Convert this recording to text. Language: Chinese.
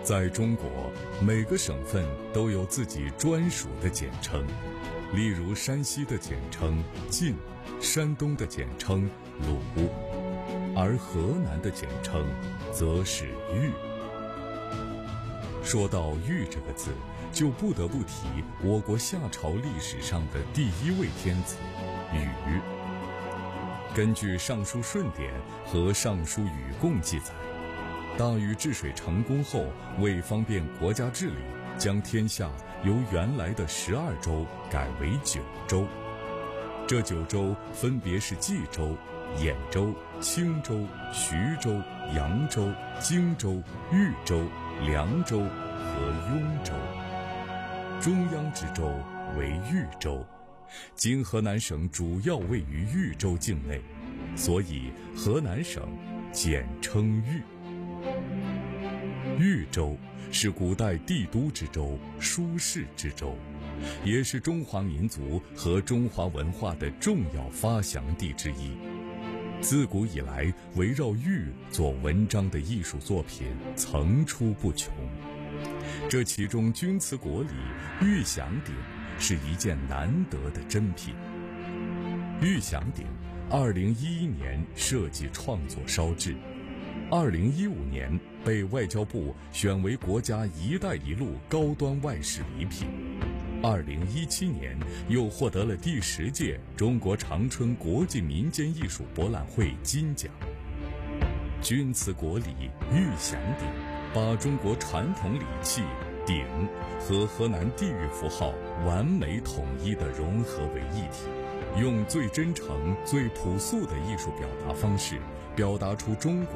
在中国，每个省份都有自己专属的简称，例如山西的简称晋，山东的简称鲁，而河南的简称则是豫。说到豫这个字，就不得不提我国夏朝历史上的第一位天子禹。根据《尚书舜典》和《尚书禹贡》记载，大禹治水成功后，为方便国家治理，将天下由原来的12州改为9州。这9州分别是冀州、兖州、青州、徐州、扬州、荆州、豫州、凉州和雍州。中央之州为豫州，今河南省主要位于豫州境内，所以河南省简称豫。豫州是古代帝都之州、舒适之州，也是中华民族和中华文化的重要发祥地之一。自古以来，围绕豫做文章的艺术作品层出不穷。这其中钧瓷国礼玉祥鼎是一件难得的珍品。玉祥鼎2011年设计创作烧制，2015年被外交部选为国家“一带一路”高端外事礼品，2017年又获得了第10届中国长春国际民间艺术博览会金奖。钧瓷国礼玉祥鼎把中国传统礼器鼎和河南地域符号完美统一地融合为一体，用最真诚、最朴素的艺术表达方式，表达出中国